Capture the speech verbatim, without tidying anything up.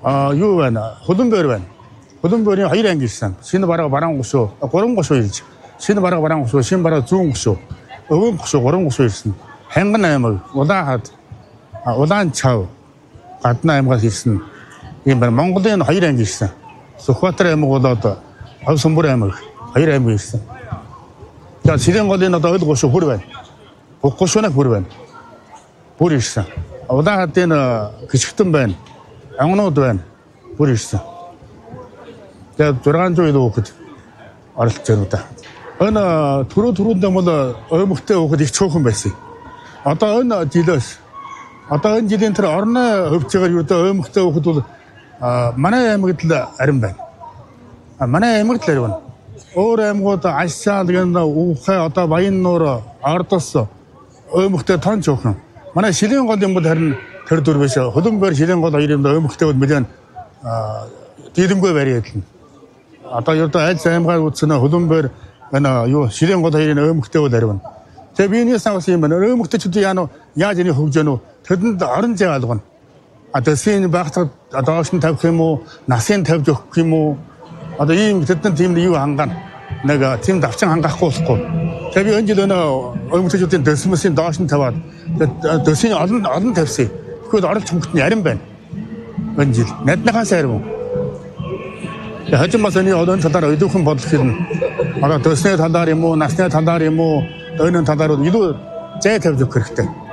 아, юу байна? Хөлбөмбөр байна. Хөлбөмбөрийн хоёр анги ирсэн. Шинэ бараг бараан гушуу, гурван гушуу ирж. Шинэ бараг бараан гушуу, шинэ бараг зүүн гушуу, өвөн гушуу, гурван гушуу ирсэн. Ханган аймаг, Улаанхад, Улаанчав, Гадна аймагаас ирсэн. Ийм байна. Монголын хоёр анги ирсэн. Сүхбаатар аймаг болоод Ховсомбор аймаг хоёр аймаг ирсэн. За Сэрэн голын одоо ойл гушуу бүр байна. Бүх гушуунаа бүр байна. Бүр ирсэн. Улаанхадын Гიშгтэн байна. Ангнууд байна. Бүр ирсэн. Тэгээд зургаан зуун хүүхэд оролцож байна да. Энэ түрүү түрүүндээ бол оймогтой хүүхэд их цөөхөн байсан. Одоо энэ жилээс одоо энэ жилийн тэр орны хөвцөөр юу дэ оймогтой хүүхэд бол манай аймагт л арин байна. Манай аймагт л арин байна. Өөр аймагууд Ашаа гэнэ Уухай одоо Баяннуур Ордос оймогтой тон цөөхөн. Манай Шилэн гол юм бол харин тэр дүр биш. Хөлбөмбөр Шилэн гол хоёр юм оймогтой бол мэдэн дийдэмгүй бариад л. Одоо юу да аль аймгаар үтснэ Хөлбөмбөр энэ юу Шилэн гол хоёрын оймогтой бол арин. Тэгээ биенээс авсан юм байна. Оймогтойчд яа яаж энийг хөгжөөнө үү? Тэдэнд орон зай алгана. Одоо син багтад доош нь тавих юм уу? Насын тавьж өгөх юм уу? Одоо ийм тэдэнд тийм юу хангана. Нэг тийм давчин хангахгүй болохгүй. Тэгээ би энэ жил өнөө оймогтойчдын дэсмэсийн доош нь таваад дэсийн олон олон тавьсан. Тэгвэл оролт хөнгөтний арин байна. Энэ жил наднахаас арин. Хажим масаны одоо талаар өдөөхэн бодлох юм. Одоо дэсний талаар юм уу, насны талаар юм уу, ойнын талаар илүү зай тавьж өгөх хэрэгтэй.